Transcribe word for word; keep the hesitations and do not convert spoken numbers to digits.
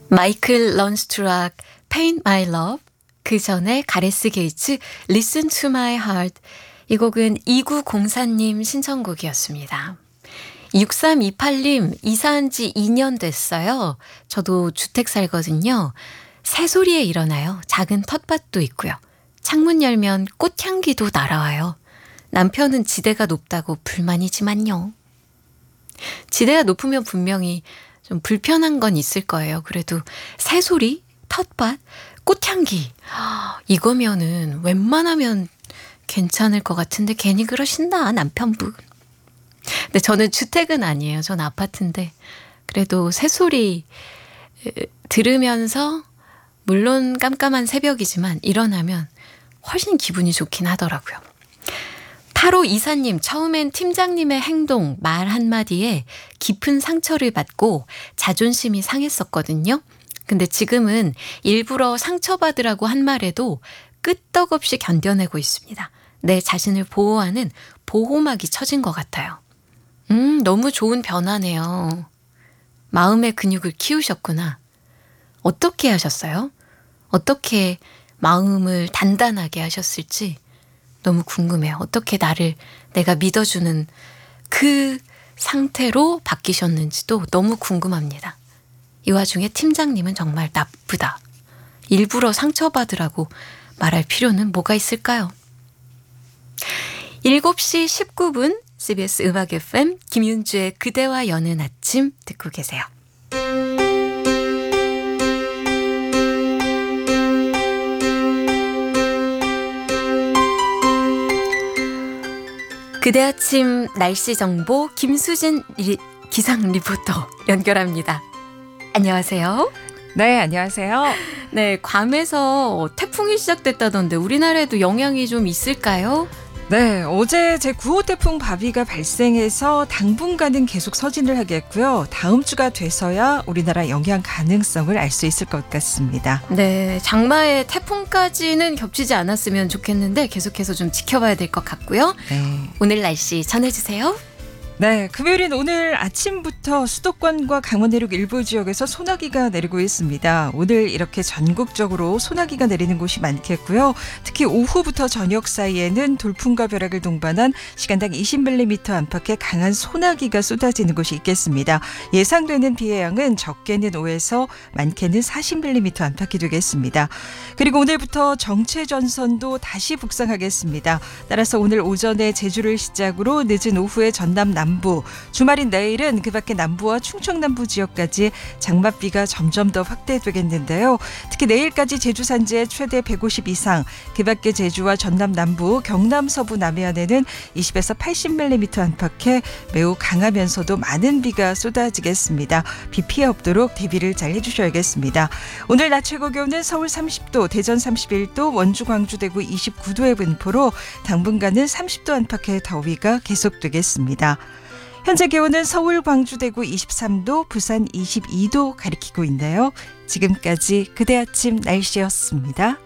마이클 런스트락, Paint My Love, 그 전에 가레스 게이츠, Listen to My Heart. 이 곡은 이구공사님 신청곡이었습니다. 육삼이팔님, 이사한 지 이 년 됐어요. 저도 주택 살거든요. 새소리에 일어나요. 작은 텃밭도 있고요. 창문 열면 꽃향기도 날아와요. 남편은 지대가 높다고 불만이지만요. 지대가 높으면 분명히 좀 불편한 건 있을 거예요. 그래도 새소리, 텃밭, 꽃향기, 이거면은 웬만하면 괜찮을 것 같은데 괜히 그러신다, 남편분. 근데 저는 주택은 아니에요. 전 아파트인데 그래도 새소리 들으면서 물론 깜깜한 새벽이지만 일어나면 훨씬 기분이 좋긴 하더라고요. 팔오이사님, 처음엔 팀장님의 행동, 말 한마디에 깊은 상처를 받고 자존심이 상했었거든요. 근데 지금은 일부러 상처받으라고 한 말에도 끄떡없이 견뎌내고 있습니다. 내 자신을 보호하는 보호막이 쳐진 것 같아요. 음, 너무 좋은 변화네요. 마음의 근육을 키우셨구나. 어떻게 하셨어요? 어떻게 마음을 단단하게 하셨을지 너무 궁금해요. 어떻게 나를 내가 믿어주는 그 상태로 바뀌셨는지도 너무 궁금합니다. 이 와중에 팀장님은 정말 나쁘다. 일부러 상처받으라고 말할 필요는 뭐가 있을까요? 일곱 시 십구 분 씨비에스 음악 에프엠 김윤주의 그대와 여는 아침 듣고 계세요. 그대 아침 날씨 정보 김수진 리, 기상 리포터 연결합니다. 안녕하세요. 네, 안녕하세요. 네, 괌에서 태풍이 시작됐다던데 우리나라에도 영향이 좀 있을까요? 네, 어제 제구 호 태풍 바비가 발생해서 당분간은 계속 서진을 하겠고요. 다음 주가 돼서야 우리나라 영향 가능성을 알 수 있을 것 같습니다. 네, 장마에 태풍까지는 겹치지 않았으면 좋겠는데 계속해서 좀 지켜봐야 될 것 같고요. 네. 오늘 날씨 전해주세요. 네, 금요일인 오늘 아침부터 수도권과 강원 내륙 일부 지역에서 소나기가 내리고 있습니다. 오늘 이렇게 전국적으로 소나기가 내리는 곳이 많겠고요. 특히 오후부터 저녁 사이에는 돌풍과 벼락을 동반한 시간당 이십 밀리미터 안팎의 강한 소나기가 쏟아지는 곳이 있겠습니다. 예상되는 비의 양은 적게는 오에서 많게는 사십 밀리미터 안팎이 되겠습니다. 그리고 오늘부터 정체 전선도 다시 북상하겠습니다. 따라서 오늘 오전에 제주를 시작으로 늦은 오후에 전남 남 남부, 주말인 내일은 그 밖에 남부와 충청남부 지역까지 장맛비가 점점 더 확대되겠는데요. 특히 내일까지 제주 산지에 최대 백오십 이상, 그 밖에 제주와 전남 남부, 경남 서부 남해안에는 이십에서 팔십 밀리미터 안팎의 매우 강하면서도 많은 비가 쏟아지겠습니다. 비 피해 없도록 대비를 잘 해주셔야겠습니다. 오늘 낮 최고 기온은 서울 삼십 도, 대전 삼십일 도, 원주, 광주, 대구 이십구 도의 분포로 당분간은 삼십 도 안팎의 더위가 계속되겠습니다. 현재 기온은 서울, 광주, 대구 이십삼 도, 부산 이십이 도 가리키고 있네요. 지금까지 그대 아침 날씨였습니다.